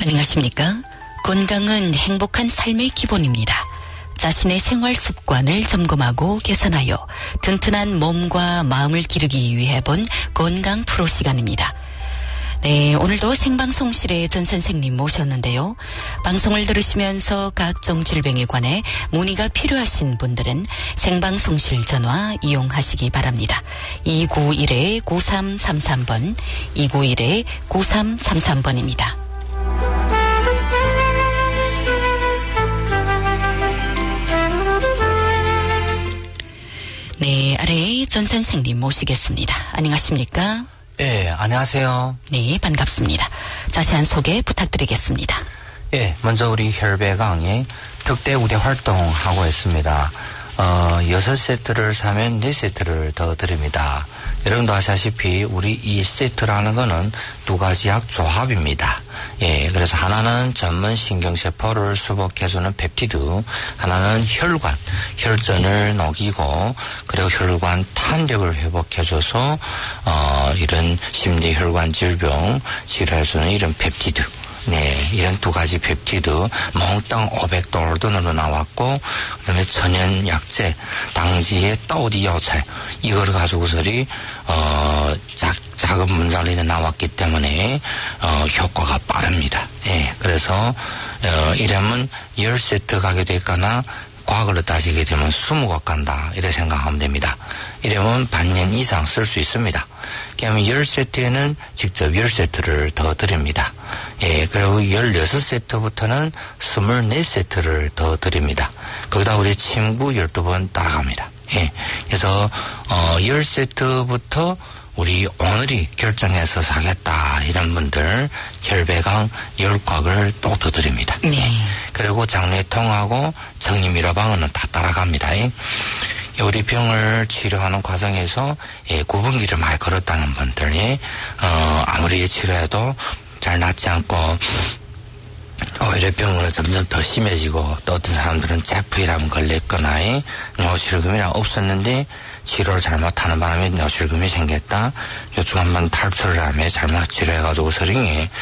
안녕하십니까? 건강은 행복한 삶의 기본입니다. 자신의 생활 습관을 점검하고 개선하여 튼튼한 몸과 마음을 기르기 위해 본 건강 프로 시간입니다. 네, 오늘도 생방송실에 전 선생님 모셨는데요. 방송을 들으시면서 각종 질병에 관해 문의가 필요하신 분들은 생방송실 전화 이용하시기 바랍니다. 291-9333번, 291-9333번입니다. 네, 아래 전 선생님 모시겠습니다. 안녕하십니까? 예, 안녕하세요. 네, 반갑습니다. 자세한 소개 부탁드리겠습니다. 예, 먼저 우리 혈배강이 특대 우대 활동하고 있습니다. 6세트를 사면 4세트를 더 드립니다. 여러분도 아시다시피 우리 이 세트라는 거는 두 가지 약 조합입니다. 예, 그래서 하나는 전문 신경세포를 수복해주는 펩티드, 하나는 혈관, 혈전을 녹이고, 그리고 혈관 탄력을 회복해줘서, 이런 심리혈관 질병 치료해주는 이런 펩티드. 네, 이런 두 가지 펩티드 몽땅 500달러로 나왔고, 그 다음에 천연 약재, 당지의 떠오디 여찰, 이거를 가지고서리, 작은 문장리에 나왔기 때문에, 효과가 빠릅니다. 예, 그래서, 이러면 10세트 가게 되거나, 과거로 따지게 되면 20곡 간다. 이렇게 생각하면 됩니다. 이러면 반년 이상 쓸 수 있습니다. 그다음에 10세트에는 직접 10세트를 더 드립니다. 예, 그리고 16세트부터는 24세트를 더 드립니다. 거기다 우리 친구 12번 따라갑니다. 예, 그래서 10세트부터 우리 오늘이 결정해서 사겠다 이런 분들 혈배강 10곽을 또 더 드립니다. 네. 그리고 장례통하고 정리미라방은 다 따라갑니다. 우리 병을 치료하는 과정에서 구분기를 많이 걸었다는 분들이 아무리 치료해도 잘 낫지 않고 오히려 병은 점점 더 심해지고 또 어떤 사람들은 제프이라면 걸렸거나 뇌출금이라 없었는데 치료를 잘못하는 바람에 뇌출금이 생겼다. 요즘 한번 탈출을 하며 잘못 치료해가지고 서링이